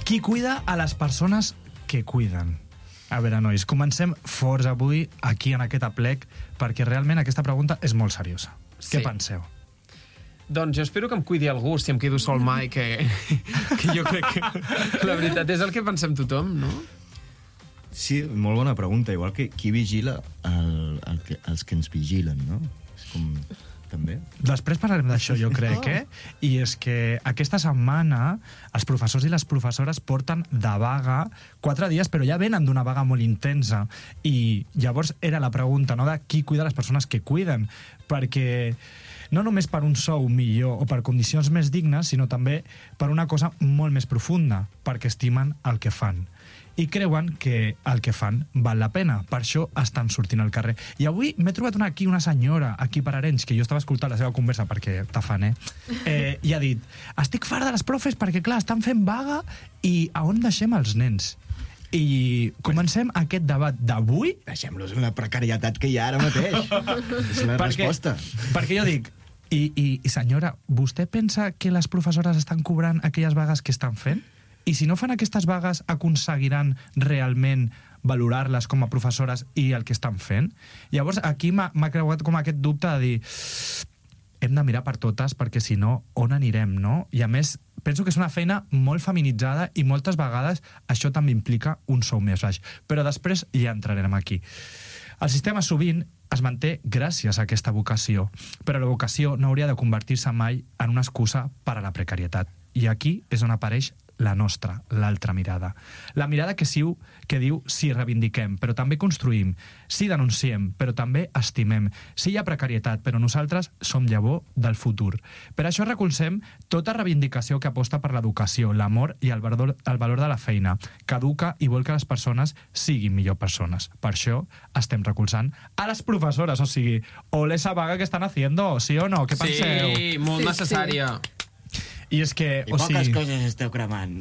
Qui cuida a les persones que cuiden? A veure, nois, comencem forts avui aquí en aquest aplec, perquè realment aquesta pregunta és molt seriosa. Què penseu? Doncs jo espero que em cuidi algú, si em quedo sol mai, que jo crec que la veritat és el que pensem tothom, no? Sí, molt bona pregunta. Igual que qui vigila els que ens vigilen, no? És com... també. Després parlarem d'això, jo crec, I és que aquesta setmana els professors i les professores porten de vaga 4 dies, però ja venen d'una vaga molt intensa. I llavors era la pregunta, no?, de qui cuida les persones que cuiden, perquè no només per un sou millor o per condicions més dignes, sinó també per una cosa molt més profunda, perquè estimen el que fan. I creuen que el que fan val la pena. Per això estan sortint al carrer. I avui m'he trobat una senyora, aquí per Arenys, que jo estava escoltant la seva conversa perquè t'afan, i ha dit, estic farta de les profes perquè, clar, estan fent vaga i a on deixem els nens? I comencem aquest debat d'avui... Deixem-los en la precarietat que hi ha ara mateix. És la resposta. Perquè jo dic, i senyora, vostè pensa que les professores estan cobrant aquelles vagues que estan fent? I si no fan aquestes vagues, aconseguiran realment valorar-les com a professores i el que estan fent? Llavors, aquí m'ha creuat com aquest dubte de dir hem de mirar per totes perquè si no, on anirem, no? I a més, penso que és una feina molt feminitzada i moltes vegades això també implica un sou més baix. Però després ja entrarem aquí. El sistema sovint es manté gràcies a aquesta vocació, però la vocació no hauria de convertir-se mai en una excusa per a la precarietat. I aquí és on apareix la nostra, l'altra mirada. La mirada que diu sí, reivindiquem, però també construïm, sí, denunciem, però també estimem, sí, hi ha precarietat, però nosaltres som llavor del futur. Per això recolzem tota reivindicació que aposta per l'educació, l'amor i el valor de la feina, que educa i vol que les persones siguin millor persones. Per això estem recolzant a les professores, o sigui, ole esa vaga que estan haciendo, sí o no? Què penseu? Sí, molt necessària. I és que... I poques coses esteu cremant.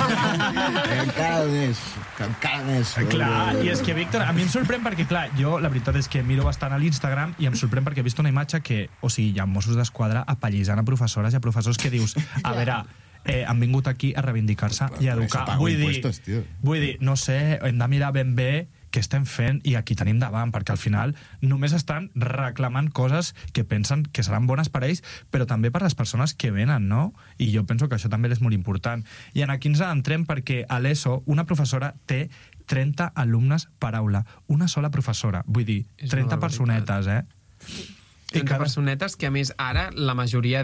Encara més. Clar, i és que, Víctor, a mi em sorprèn perquè, clar, jo la veritat és que miro bastant a l'Instagram i em sorprèn perquè he vist una imatge que, o sigui, hi ha Mossos d'Esquadra apallissant a professores i a professors que dius, a veure, han vingut aquí a reivindicar-se i a educar. Vull dir, no sé, hem de mirar ben bé què estem fent i aquí tenim davant, perquè al final només estan reclamant coses que pensen que seran bones per a ells, però també per les persones que venen, no? I jo penso que això també és molt important. I en aquí ens adentrem perquè a l'ESO una professora té 30 alumnes per aula. Una sola professora. Vull dir, 30 personetes, 30 personetes que, a més, ara la majoria...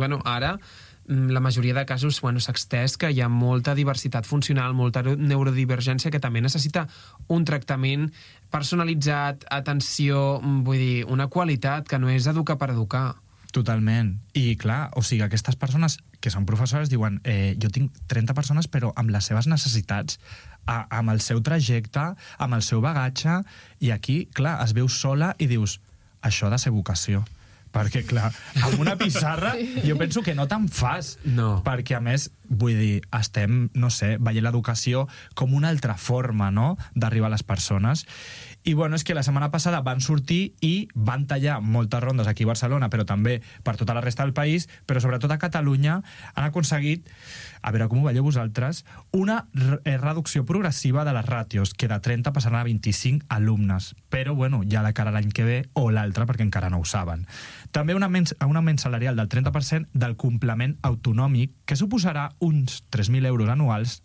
la majoria de casos s'ha extès que hi ha molta diversitat funcional, molta neurodivergència que també necessita un tractament personalitzat, atenció, vull dir, una qualitat que no és educar per educar. Totalment. I clar, o sigui, aquestes persones que són professores diuen jo tinc 30 persones però amb les seves necessitats, amb el seu trajecte, amb el seu bagatge, i aquí, clar, es veu sola i dius, això ha de ser vocació. Perquè, clar, amb una pissarra jo penso que no te'n fas. No. Perquè, a més, vull dir, estem, no sé, veient l'educació com una altra forma, no?, d'arribar a les persones. I, bueno, és que la setmana passada van sortir i van tallar moltes rondes aquí a Barcelona, però també per tota la resta del país, però sobretot a Catalunya han aconseguit, a veure com ho veieu vosaltres, una reducció progressiva de les ràtios, que de 30 passaran a 25 alumnes. Però, bueno, ja de cara a l'any que ve o l'altre, perquè encara no ho saben. També un augment salarial del 30% del complement autonòmic, que suposarà uns 3.000 euros anuals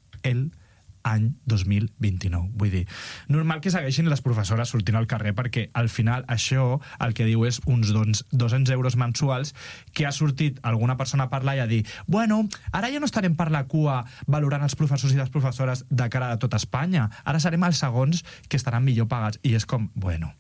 any 2029. Vull dir, normal que segueixin les professores sortint al carrer perquè al final això el que diu és uns 200 euros mensuals que ha sortit alguna persona a parlar i a dir, bueno, ara ja no estarem per la cua valorant els professors i les professores de cara a tota Espanya, ara serem els segons que estaran millor pagats. I és com, bueno,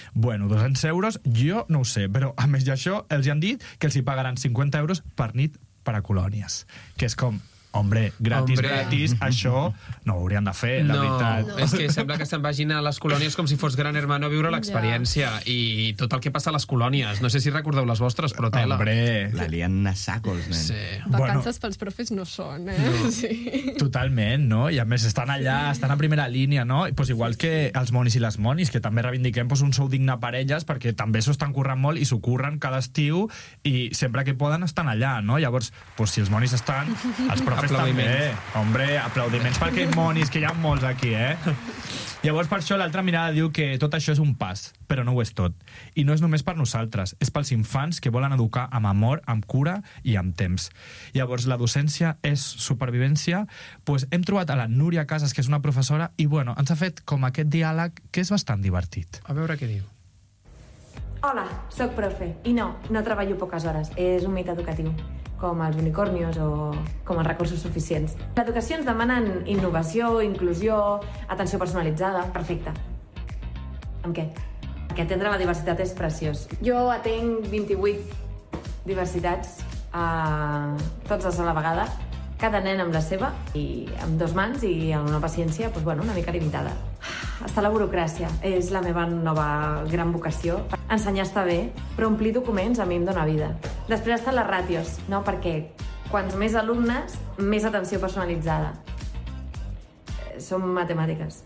200 euros, jo no ho sé, però a més d'això els han dit que els hi pagaran 50 euros per nit per a colònies, que és com, Hombre, gratis, això no ho haurien de fer, la veritat. No, és que sembla que se'n vagin a les colònies com si fos Gran Hermano a viure l'experiència i tot el que passa a les colònies. No sé si recordeu les vostres, però tela. Hombre, la lien a sacos, nen. Sí. Vacances pels profes no són, No. Sí. Totalment, no? I a més estan allà, estan a primera línia, no? I pues igual que els monis i les monis, que també reivindiquem pues, un sou digne per elles, perquè també s'ho estan currant molt i s'ho curren cada estiu i sempre que poden estan allà, no? Llavors, pues, si els monis estan, els profes profes Aplaudiments. també. Hombre, aplaudiments per aquells monis, que hi ha molts aquí, Llavors, per això, l'altra mirada diu que tot això és un pas, però no ho és tot. I no és només per nosaltres, és pels infants que volen educar amb amor, amb cura i amb temps. Llavors, la docència és supervivència. Pues hem trobat a la Núria Casas, que és una professora, i bueno, ens ha fet com aquest diàleg que és bastant divertit. A veure què diu. Hola, sóc profe. I no treballo poques hores. És un mite educatiu, com els unicornios o com els recursos suficients. L'educació ens demanen innovació, inclusió, atenció personalitzada. Perfecte. Amb què? Perquè atendre la diversitat és preciós. Jo atenc 28 diversitats, tots a la vegada, cada nen amb la seva, i amb 2 mans i amb una paciència una mica limitada. Està la burocràcia, és la meva nova gran vocació. Ensenyar està bé, però omplir documents a mi em dóna vida. Després estan les ràtios, no? Perquè quants més alumnes, més atenció personalitzada. Són matemàtiques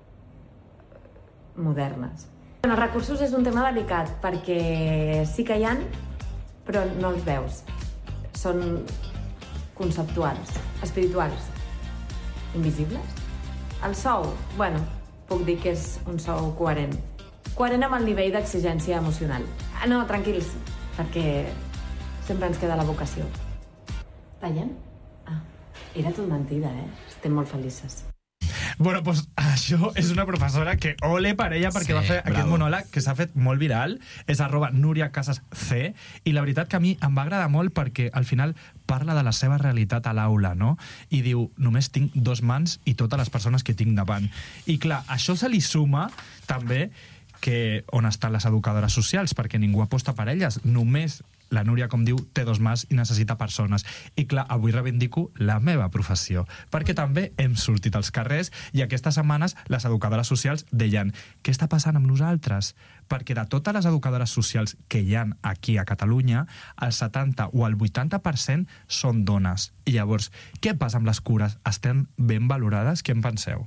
modernes. Els recursos és un tema delicat, perquè sí que hi ha, però no els veus. Són conceptuals, espirituals, invisibles. El sou, puc dir que és un sou coherent. Coherent amb el nivell d'exigència emocional. No, tranquils, perquè sempre ens queda la vocació. Tallen? Era tot mentida, Estem molt felices. Bueno, doncs això és una professora que ole per ella, perquè va fer aquest monòleg que s'ha fet molt viral, és @NúriaCasasC, i la veritat que a mi em va agradar molt perquè al final parla de la seva realitat a l'aula, no? I diu, només tinc 2 mans i totes les persones que tinc davant. I clar, això se li suma també que on estan les educadores socials, perquè ningú aposta per elles, només la Núria, com diu, té 2 mans i necessita persones. I clar, avui reivindico la meva professió, perquè també hem sortit als carrers i aquestes setmanes les educadores socials deien què està passant amb nosaltres? Perquè de totes les educadores socials que hi ha aquí a Catalunya, el 70 o el 80% són dones. I llavors, què passa amb les cures? Estan ben valorades? Què en penseu?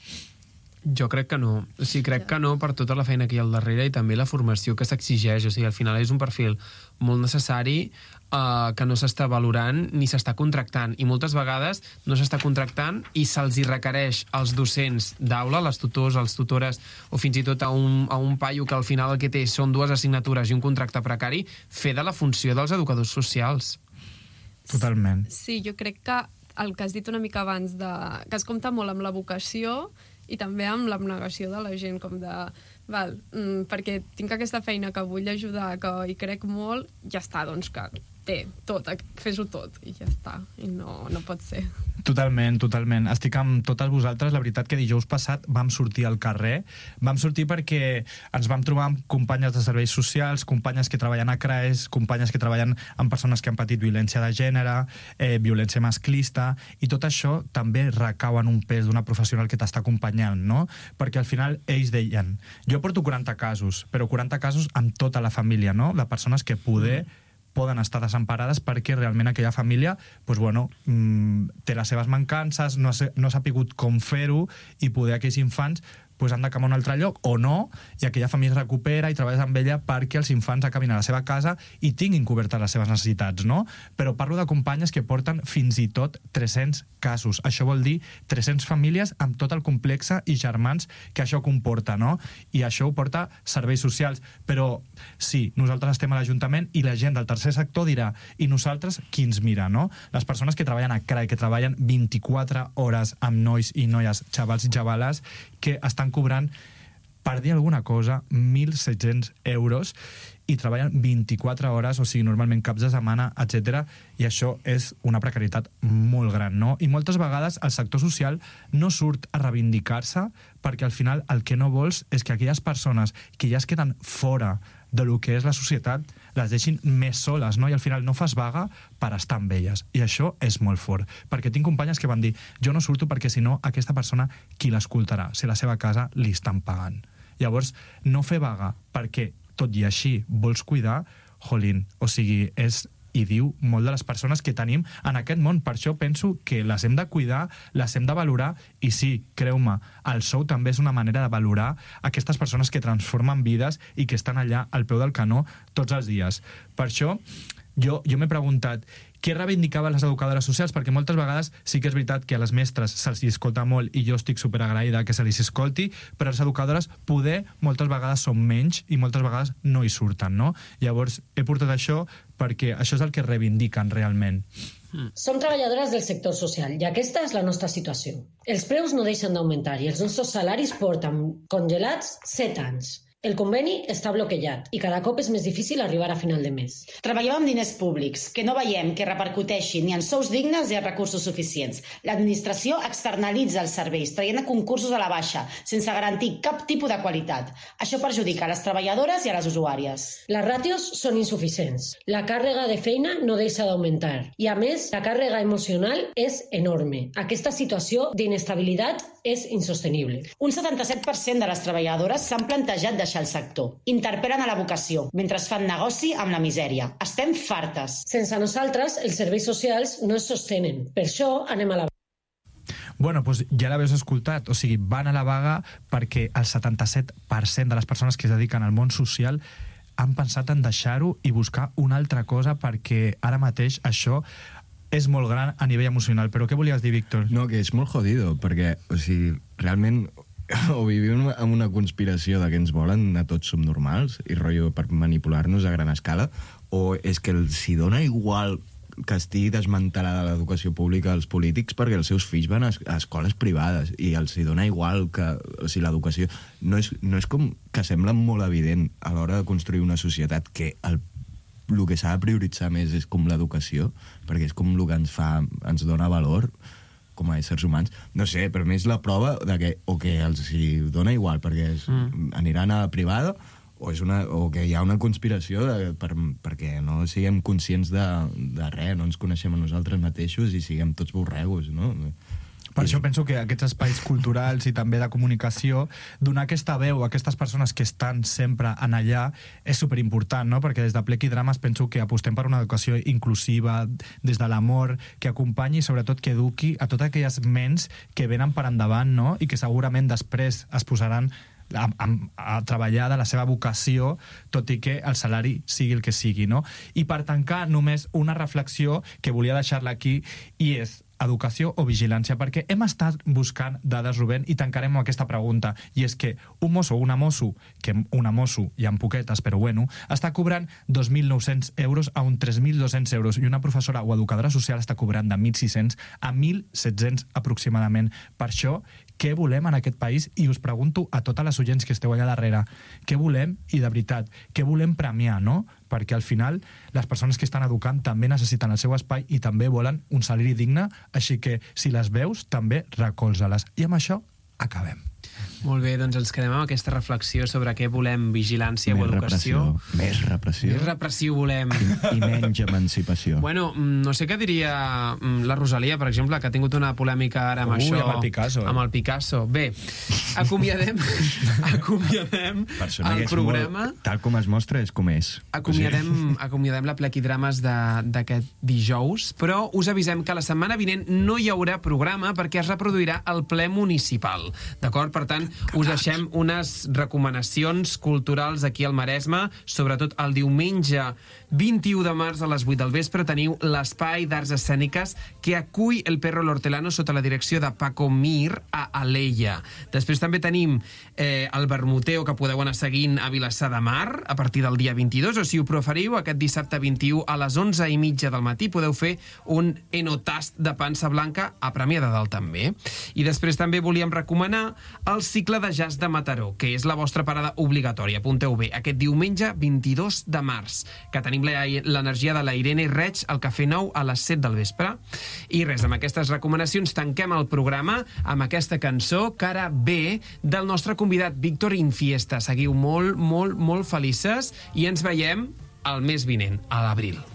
Jo crec que no. O sigui, crec que no per tota la feina que hi ha al darrere i també la formació que s'exigeix. O sigui, al final és un perfil molt necessari que no s'està valorant ni s'està contractant. I moltes vegades no s'està contractant i se'ls hi requereix als docents d'aula, les tutors, els tutores, o fins i tot a un paio que al final el que té són 2 assignatures i un contracte precari, fer de la funció dels educadors socials. Totalment. Sí, jo crec que el que has dit una mica abans, que es compta molt amb la vocació i també amb l'abnegació de la gent, com de, perquè tinc aquesta feina que vull ajudar, que hi crec molt, ja està, doncs que té tot, fes-ho tot, i ja està, i no pot ser. Totalment, totalment. Estic amb totes vosaltres. La veritat que dijous passat vam sortir al carrer. Vam sortir perquè ens vam trobar amb companyes de serveis socials, companyes que treballen a CRAES, companyes que treballen amb persones que han patit violència de gènere, violència masclista, i tot això també recau en un pes d'una professional que t'està acompanyant, no? Perquè al final ells deien, jo porto 40 casos, però 40 casos amb tota la família, no? De persones que poden estar desemparades perquè realment aquella família té les seves mancances, no ha sapigut com fer-ho, i poder aquells infants han d'acabar a un altre lloc o no, i aquella família es recupera i treballes amb ella perquè els infants acabin a la seva casa i tinguin cobertes les seves necessitats, no? Però parlo de companyes que porten fins i tot 300 casos. Això vol dir 300 famílies amb tot el complexe i germans que això comporta, no? I això ho porta serveis socials. Però sí, nosaltres estem a l'Ajuntament i la gent del tercer sector dirà, i nosaltres qui ens mira, no? Les persones que treballen a CRAE, que treballen 24 hores amb nois i noies, xavals i xavales, que estan cobrant, per dir alguna cosa, 1.700 euros i treballen 24 hores, o sigui, normalment caps de setmana, etc. I això és una precarietat molt gran, no? I moltes vegades el sector social no surt a reivindicar-se perquè al final el que no vols és que aquelles persones que ja es queden fora de lo que és la societat les deixin més soles, no? I al final no fas vaga per estar amb elles. I això és molt fort, perquè tinc companyes que van dir jo no surto perquè si no aquesta persona qui l'escoltarà? Si a la seva casa li estan pagant. Llavors, no fer vaga perquè tot i així vols cuidar, jolín, o sigui, és i diu molt de les persones que tenim en aquest món. Per això penso que les hem de cuidar, les hem de valorar, i sí, creu-me, el sou també és una manera de valorar aquestes persones que transformen vides i que estan allà al peu del canó tots els dies. Per això jo m'he preguntat què reivindicaven les educadores socials, perquè moltes vegades sí que és veritat que a les mestres se'ls escolta molt i jo estic superagraïda que se li escolti, però les educadores moltes vegades són menys i moltes vegades no hi surten, no? Llavors he portat això perquè això és el que reivindiquen realment. Som treballadores del sector social i aquesta és la nostra situació. Els preus no deixen d'augmentar i els nostres salaris porten congelats 7 anys. El conveni està bloquejat i cada cop és més difícil arribar a final de mes. Treballem amb diners públics, que no veiem que repercuteixin ni en sous dignes ni en recursos suficients. L'administració externalitza els serveis, traient concursos a la baixa, sense garantir cap tipus de qualitat. Això perjudica a les treballadores i a les usuàries. Les ràtios són insuficients. La càrrega de feina no deixa d'augmentar. I, a més, la càrrega emocional és enorme. Aquesta situació d'inestabilitat és insostenible. Un 77% de les treballadores s'han plantejat deixar el sector. Interpel·len a la vocació, mentre fan negoci amb la misèria. Estem fartes. Sense nosaltres, els serveis socials no es sostenen. Per això anem a la vaga. Bueno, doncs ja l'haveus escoltat. O sigui, van a la vaga perquè el 77% de les persones que es dediquen al món social han pensat en deixar-ho i buscar una altra cosa perquè ara mateix això és molt gran a nivell emocional. Però què volies dir, Víctor? No, que és molt jodido, perquè, o sigui, realment o vivim en una conspiració de que ens volen a tots subnormals i rotllo per manipular-nos a gran escala, o és que els hi dona igual que estigui desmantelada l'educació pública als polítics perquè els seus fills van a escoles privades i els hi dona igual que, o sigui, l'educació no és com que sembla molt evident a l'hora de construir una societat que el que s'ha de prioritzar més és com l'educació, perquè és com el que ens dona valor com a éssers humans. No sé, per mi és la prova de que o que els hi dona igual perquè aniran a la privada o que hi ha una conspiració perquè no siguem conscients de res, no ens coneixem a nosaltres mateixos i siguem tots borregos, no? Per això penso que aquests espais culturals i també de comunicació, donar aquesta veu a aquestes persones que estan sempre en allà és superimportant, no? Perquè des de Plec i Drames penso que apostem per una educació inclusiva, des de l'amor, que acompanyi i sobretot que eduqui a totes aquelles ments que venen per endavant, no? I que segurament després es posaran a treballar de la seva vocació, tot i que el salari sigui el que sigui, no? I per tancar, només una reflexió que volia deixar-la aquí, i és educació o vigilància, perquè hem estat buscant dades, Rubén, i tancarem amb aquesta pregunta, i és que un mosso o una mosso, que una mosso hi ha poquetes, però bueno, està cobrant 2.900 euros a uns 3.200 euros, i una professora o educadora social està cobrant de 1.600 a 1.700 aproximadament. Per això, què volem en aquest país? I us pregunto a totes les oients que esteu allà darrere, què volem? I de veritat, què volem premiar, no? Perquè al final les persones que estan educant també necessiten el seu espai i també volen un salari digne, així que si les veus també recolza-les. I amb això acabem. Molt bé, doncs ens quedem amb aquesta reflexió sobre què volem, vigilància o educació. Més repressió. Més repressió volem. I menys emancipació. Bueno, no sé què diria la Rosalia, per exemple, que ha tingut una polèmica ara amb això. Amb el Picasso. Amb el Picasso. Bé, acomiadem el programa. Molt, tal com es mostra és com és. Acomiadem la Plec i Drames d'aquest dijous, però us avisem que la setmana vinent no hi haurà programa perquè es reproduirà el ple municipal. D'acord? Per tant, us deixem unes recomanacions culturals aquí al Maresme, sobretot el diumenge 21 de març a les 8 del vespre teniu l'Espai d'Arts Escèniques que acull El Perro l'Hortelano sota la direcció de Paco Mir a Alella. Després també tenim el Vermuteo, que podeu anar seguint a Vilassar de Mar a partir del dia 22, o si ho preferiu, aquest dissabte 21 a les 11:30 del matí podeu fer un enotast de pansa blanca a Premià de Dalt també. I després també volíem recomanar el cicle de jazz de Mataró, que és la vostra parada obligatòria. Apunteu bé, aquest diumenge 22 de març, que tenim l'energia de la Irene Reig al Cafè Nou a les 7 del vespre. I res, amb aquestes recomanacions tanquem el programa amb aquesta cançó, Cara B, del nostre convidat Víctor Infiesta. Seguiu molt, molt, molt felices i ens veiem el mes vinent, a l'abril.